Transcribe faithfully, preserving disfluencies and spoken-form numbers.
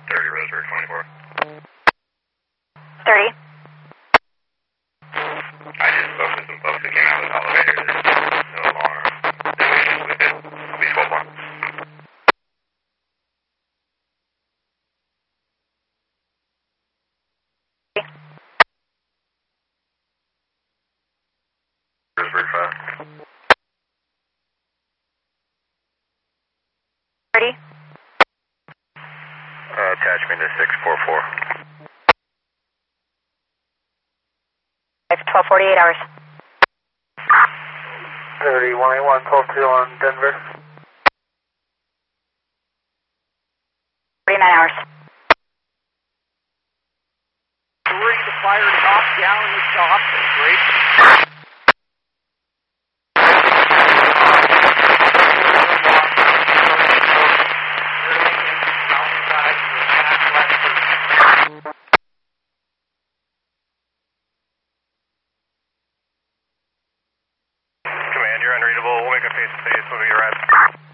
thirty, Roseburg twenty-four. thirty. I just spoke to some folks that came out of the elevator. There's no alarm. There's issues with it. It'll be twelve one. Roseburg five. thirty. Uh, attach me to six four four. It's twelve forty-eight hours. thirty, one eighty-one, twelve two on Denver. forty-nine hours. Three to fire top down in the shop. Great. Command, you're unreadable. We'll make a face-to-face when we arrive.